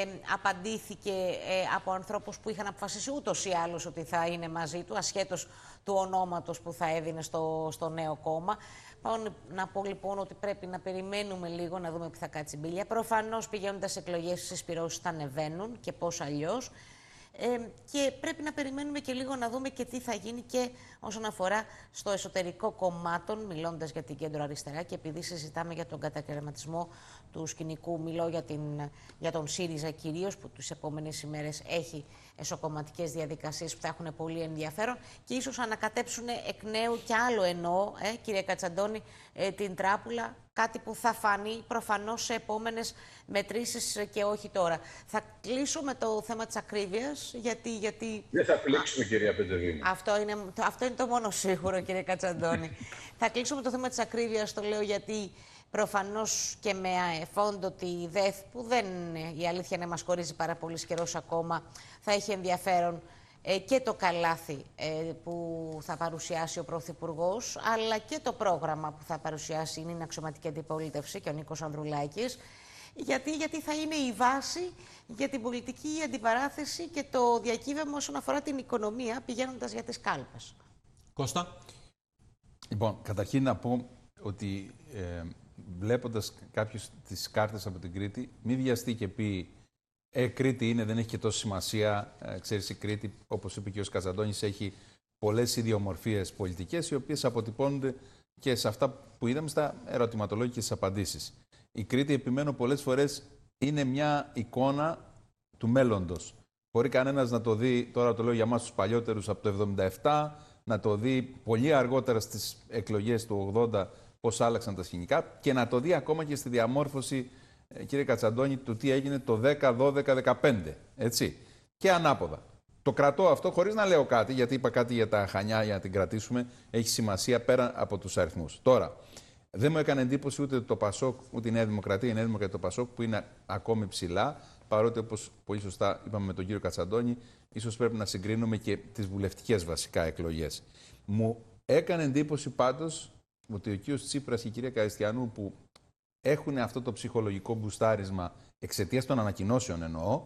απαντήθηκε από ανθρώπους που είχαν αποφασίσει ούτως ή άλλως ότι θα είναι μαζί του, ασχέτως του ονόματος που θα έδινε στο νέο κόμμα. Πάω να πω λοιπόν ότι πρέπει να περιμένουμε λίγο να δούμε που θα κάτσει η μπίλια. Προφανώς πηγαίνοντας εκλογές οι συσπυρώσεις θα ανεβαίνουν και πώς αλλιώς. Και πρέπει να περιμένουμε και λίγο να δούμε και τι θα γίνει και όσον αφορά στο εσωτερικό κομμάτων, μιλώντας για την κέντρο αριστερά και επειδή συζητάμε για τον κατακαιρματισμό του σκηνικού, μιλώ για τον ΣΥΡΙΖΑ κυρίως, που τις επόμενες ημέρες έχει εσωκομματικές διαδικασίες που θα έχουν πολύ ενδιαφέρον και ίσως ανακατέψουν εκ νέου κι άλλο εννοώ, κύριε Κατσαντώνη, την τράπουλα, κάτι που θα φανεί προφανώς σε επόμενες μετρήσεις και όχι τώρα. Θα κλείσω με το θέμα της ακρίβειας, γιατί... Δεν θα πλήξουμε, κυρία Πεντεδήμου. Αυτό είναι το μόνο σίγουρο, κύριε Κατσαντώνη. Θα κλείσω με το θέμα της ακρίβειας, το λέω γιατί προφανώς και με φόντο τη ΔΕΘ, που δεν η αλήθεια να μας χωρίζει πάρα πολύ καιρός ακόμα, θα έχει ενδιαφέρον και το καλάθι που θα παρουσιάσει ο Πρωθυπουργός, αλλά και το πρόγραμμα που θα παρουσιάσει είναι η αξιωματική αντιπολίτευση και ο Νίκος Ανδρουλάκης. Γιατί θα είναι η βάση για την πολιτική αντιπαράθεση και το διακύβευμα όσον αφορά την οικονομία, πηγαίνοντας για τις κάλπες. Κώστα. Λοιπόν, καταρχήν να πω ότι βλέποντας κάποιους τις κάρτες από την Κρήτη, μην βιαστεί και πει Κρήτη είναι, δεν έχει και τόση σημασία. Ξέρεις, η Κρήτη, όπως είπε και ο Κατσαντώνης, έχει πολλές ιδιομορφίες πολιτικές, οι οποίες αποτυπώνονται και σε αυτά που είδαμε στα ερωτηματολόγια και στις απαντήσεις. Η Κρήτη, επιμένω πολλές φορές, είναι μια εικόνα του μέλλοντος. Μπορεί κανένας να το δει, τώρα το λέω για εμάς τους παλιότερους, από το 1977, να το δει πολύ αργότερα στις εκλογές του 80, πώς άλλαξαν τα σκηνικά και να το δει ακόμα και στη διαμόρφωση, κύριε Κατσαντώνη, του τι έγινε το 10, 12, 15, έτσι. Και ανάποδα. Το κρατώ αυτό χωρίς να λέω κάτι, γιατί είπα κάτι για τα Χανιά, για να την κρατήσουμε, έχει σημασία πέρα από τους αριθμούς. Τώρα, δεν μου έκανε εντύπωση ούτε το ΠΑΣΟΚ, ούτε η Νέα Δημοκρατία, η Νέα Δημοκρατία το ΠΑΣΟΚ, που είναι ακόμη ψηλά, παρότι όπως πολύ σωστά είπαμε με τον κύριο Κατσαντώνη, ίσως πρέπει να συγκρίνουμε και τις βουλευτικές βασικά εκλογές. Μου έκανε εντύπωση πάντως ότι ο κύριος Τσίπρας και η κυρία Καριστιανού, που έχουν αυτό το ψυχολογικό μπουστάρισμα εξαιτίας των ανακοινώσεων εννοώ,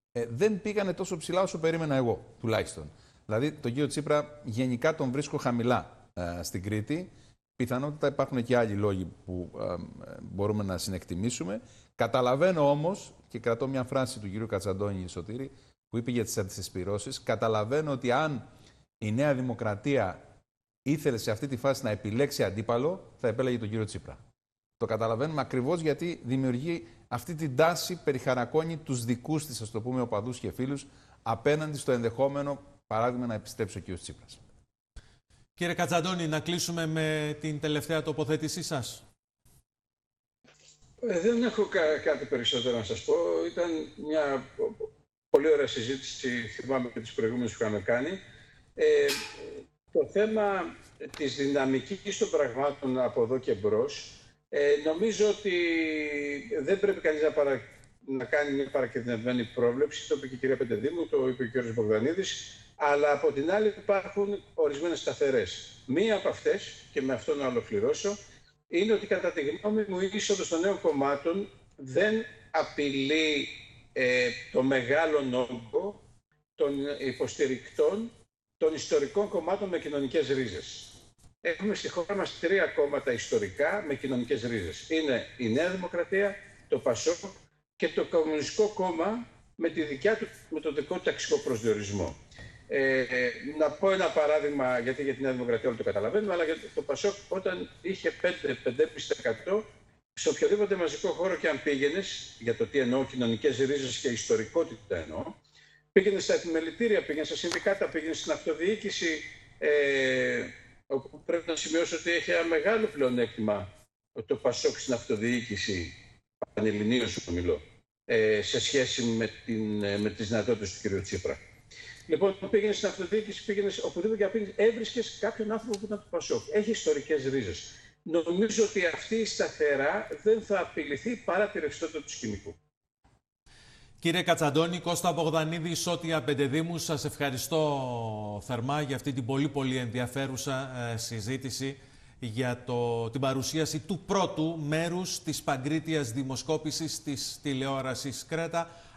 δεν πήγανε τόσο ψηλά όσο περίμενα εγώ, τουλάχιστον. Δηλαδή, τον κύριο Τσίπρα γενικά τον βρίσκω χαμηλά στην Κρήτη. Πιθανότατα υπάρχουν και άλλοι λόγοι που μπορούμε να συνεκτιμήσουμε. Καταλαβαίνω όμως, και κρατώ μια φράση του κύριου Κατσαντώνη Σωτήρη, που είπε για τις αντισυσπυρώσεις, καταλαβαίνω ότι αν η Νέα Δημοκρατία ήθελε σε αυτή τη φάση να επιλέξει αντίπαλο, θα επέλεγε τον κύριο Τσίπρα. Το καταλαβαίνουμε ακριβώς γιατί δημιουργεί αυτή την τάση, περιχαρακώνει τους δικούς της, ας το πούμε, οπαδούς και φίλους, απέναντι στο ενδεχόμενο, παράδειγμα, να επιστρέψει ο κύριος Τσίπρας. Κύριε Κατσαντώνη, να κλείσουμε με την τελευταία τοποθέτησή σας. Δεν έχω κάτι περισσότερο να σας πω. Ήταν μια πολύ ωραία συζήτηση, θυμάμαι και τις προηγούμενες που είχαμε κάνει. Το θέμα της δυναμικής των πραγμάτων από εδώ και μπρος, νομίζω ότι δεν πρέπει κανείς να κάνει μια παρακινδυνευμένη πρόβλεψη. Το είπε και η κυρία Πεντεδήμου, το είπε και ο κ. Μπογδανίδης. Αλλά από την άλλη υπάρχουν ορισμένες σταθερές. Μία από αυτές, και με αυτό να ολοκληρώσω, είναι ότι κατά τη γνώμη μου η είσοδος των νέων κομμάτων δεν απειλεί το μεγάλο όγκο των υποστηρικτών των ιστορικών κομμάτων με κοινωνικές ρίζες. Έχουμε στη χώρα μας 3 κόμματα ιστορικά με κοινωνικές ρίζες. Είναι η Νέα Δημοκρατία, το ΠΑΣΟΚ και το Κομμουνιστικό Κόμμα με το δικό του ταξικό προσδιορισμό. Να πω ένα παράδειγμα, γιατί για την Νέα Δημοκρατία όλοι το καταλαβαίνουμε, αλλά για το ΠΑΣΟΚ όταν είχε 5-5,5% σε οποιοδήποτε μαζικό χώρο και αν πήγαινες, για το τι εννοώ κοινωνικές ρίζες και ιστορικότητα εννοώ, πήγαινες στα επιμελητήρια, πήγαινες στα συνδικάτα, πήγαινες στην αυτοδιοίκηση, όπου πρέπει να σημειώσω ότι έχει ένα μεγάλο πλεονέκτημα το ΠΑΣΟΚ στην αυτοδιοίκηση, πανελληνίως μιλώ, σε σχέση με τις δυνατότητες του κ. Τσίπρα. Λοιπόν, πήγαινε στην αυτοδιοίκηση, πήγαινε οπουδήποτε και πήγαινε, έβρισκες κάποιον άνθρωπο που ήταν του ΠΑΣΟΚ. Έχει ιστορικές ρίζες. Νομίζω ότι αυτή η σταθερά δεν θα απειληθεί παρά τη ρευστότητα του σκηνικού. Κύριε Κατσαντώνη, Κώστα Μπογδανίδη, Σώτια Πεντεδήμου, σας ευχαριστώ θερμά για αυτή την πολύ ενδιαφέρουσα συζήτηση για την παρουσίαση του πρώτου μέρους της παγκρίτιας δημοσκόπησης της τηλεόρασης Κρέτα.